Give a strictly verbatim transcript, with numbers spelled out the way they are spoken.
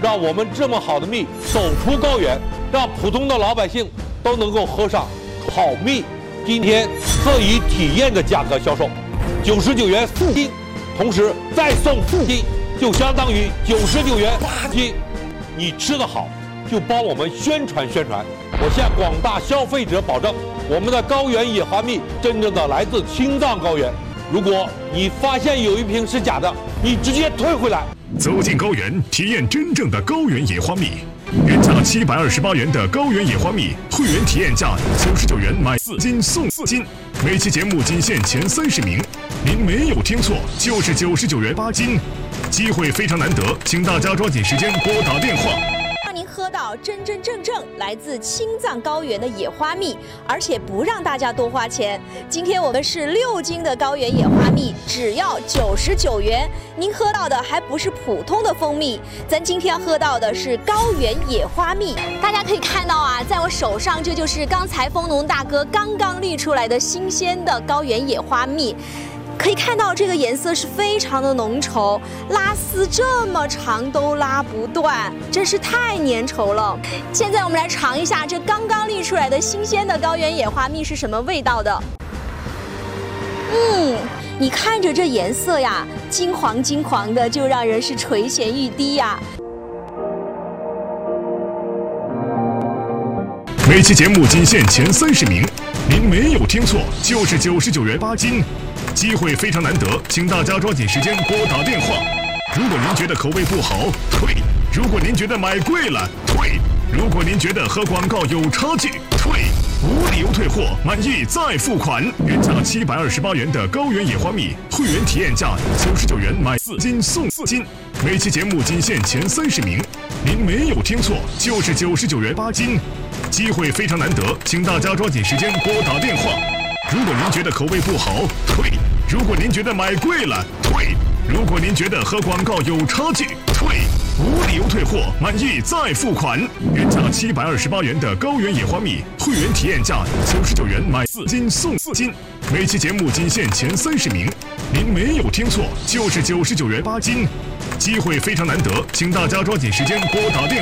让我们这么好的蜜走出高原，让普通的老百姓都能够喝上好蜜。今天特以体验的价格销售，九十九元四斤，同时再送四斤，就相当于九十九元八斤。你吃得好，就帮我们宣传宣传。我向广大消费者保证，我们的高原野花蜜真正的来自青藏高原。如果你发现有一瓶是假的，你直接退回来。 走进高原，体验真正的高原野花蜜。原价七百二十八元的高原野花蜜，会员体验价九十九元买四斤送四斤。每期节目仅限前三十名，您没有听错，就是九十九元八斤。机会非常难得，请大家抓紧时间拨打电话。 让您喝到真真正正来自青藏高原的野花蜜，而且不让大家多花钱。今天我们是六斤的高原野花蜜，只要九十九元。您喝到的还不是普通的蜂蜜，咱今天要喝到的是高原野花蜜。大家可以看到啊，在我手上这就是刚才蜂农大哥刚刚滤出来的新鲜的高原野花蜜。可以看到这个颜色是非常的浓稠，拉丝这么长都拉不断，真是太粘稠了。现在我们来尝一下这刚刚滤出来的新鲜的高原野花蜜是什么味道的。嗯，你看着这颜色呀，金黄金黄的，就让人是垂涎欲滴呀。 每期节目仅限前三十名，您没有听错，就是九十九元八斤。机会非常难得，请大家抓紧时间拨打电话。如果您觉得口味不好，退；如果您觉得买贵了，退；如果您觉得和广告有差距，退。无理由退货，满意再付款。原价七百二十八元的高原野花蜜，会员体验价九十九元买四斤送四斤。每期节目仅限前三十名，您没有听错，就是九十九元八斤。机会非常难得，请大家抓紧时间拨打电话。如果您觉得口味不好，退；如果您觉得买贵了，退；如果您觉得和广告有差距，退。无理由退货，满意再付款。原价七百二十八元的高原野花蜜，会员体验价九十九元买四斤送四斤。每期节目仅限前三十名，您没有听错，就是九十九元八斤。机会非常难得，请大家抓紧时间拨打电